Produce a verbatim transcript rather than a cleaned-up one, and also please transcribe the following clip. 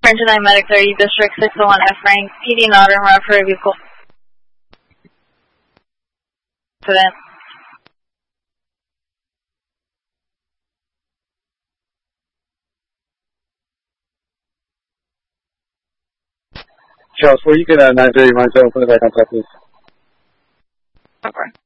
twenty-nine Medic thirty, District six oh one F rank, P D Northern Route for a vehicle accident. Charles, where you get a nine thirty nine seven for the back on top, please? Okay.